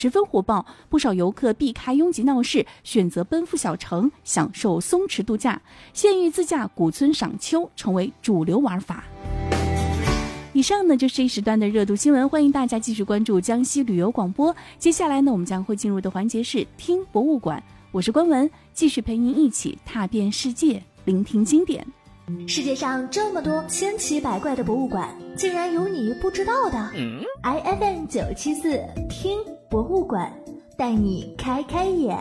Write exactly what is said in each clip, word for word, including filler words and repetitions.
十分火爆，不少游客避开拥挤闹市，选择奔赴小城，享受松弛度假。县域自驾古村赏秋成为主流玩法。以上呢就是这一时段的热度新闻，欢迎大家继续关注江西旅游广播。接下来呢，我们将会进入的环节是听博物馆，我是关文，继续陪您一起踏遍世界，聆听经典。 世界上这么多千奇百怪的博物馆，竟然有你不知道的。嗯、I F M 九七四听博物馆，带你开开眼。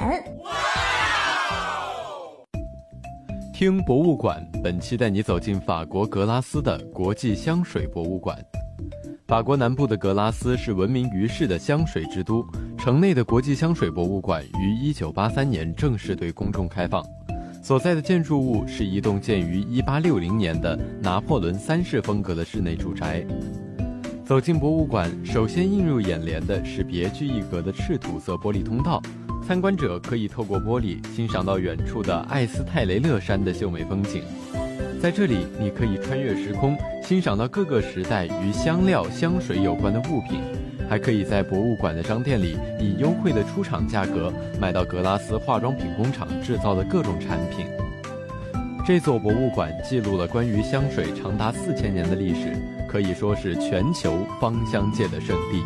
听博物馆，本期带你走进法国格拉斯的国际香水博物馆。法国南部的格拉斯是闻名于世的香水之都，城内的国际香水博物馆于一九八三年正式对公众开放。所在的建筑物是一栋建于一八六零年的拿破仑三世风格的室内住宅。走进博物馆，首先映入眼帘的是别具一格的赤土色玻璃通道，参观者可以透过玻璃欣赏到远处的艾斯泰雷勒山的秀美风景。在这里，你可以穿越时空，欣赏到各个时代与香料、香水有关的物品，还可以在博物馆的商店里以优惠的出厂价格买到格拉斯化妆品工厂制造的各种产品。这座博物馆记录了关于香水长达四千年的历史，可以说是全球芳香界的圣地。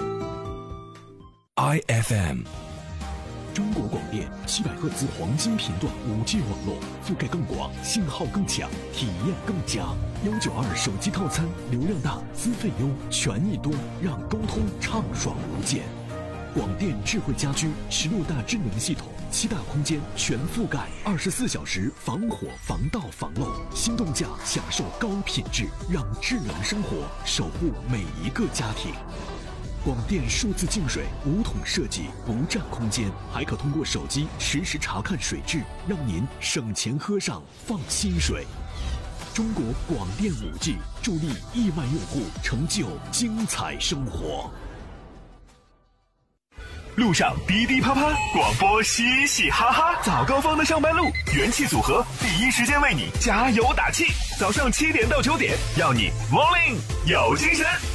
I F M中国广电七百赫兹黄金频段 五 G 网络，覆盖更广，信号更强，体验更佳。一九二手机套餐，流量大，资费优，权益多，让沟通畅爽无间。广电智慧家居十六大智能系统，七大空间全覆盖，二十四小时防火防盗防漏，心动价享受高品质，让智能生活守护每一个家庭。广电数字净水无桶设计，不占空间，还可通过手机实时查看水质，让您省钱喝上放心水。中国广电 五 G 助力亿万用户成就精彩生活。 路上滴滴啪啪，广播嘻嘻哈哈，早高峰的上班路，元气组合第一时间为你加油打气。早上七点到九点，要你 morning 有精神。